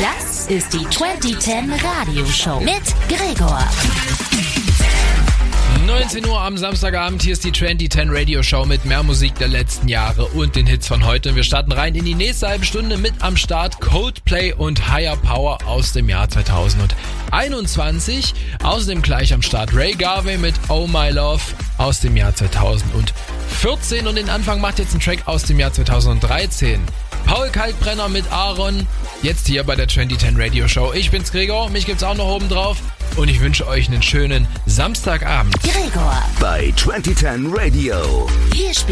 Das ist die 2010 Radioshow mit Gregor. 19 Uhr am Samstagabend, hier ist die 2010 Radio Show mit mehr Musik der letzten Jahre und den Hits von heute. Und wir starten rein in die nächste halbe Stunde mit am Start Coldplay und Higher Power aus dem Jahr 2021. Außerdem gleich am Start Ray Garvey mit Oh My Love aus dem Jahr 2014. Und den Anfang macht jetzt ein Track aus dem Jahr 2013. Paul Kalkbrenner mit Aaron, jetzt hier bei der 2010 Radio Show. Ich bin's Gregor, mich gibt's auch noch oben drauf und ich wünsche euch einen schönen Samstagabend. Gregor bei 2010 Radio. Hier spielt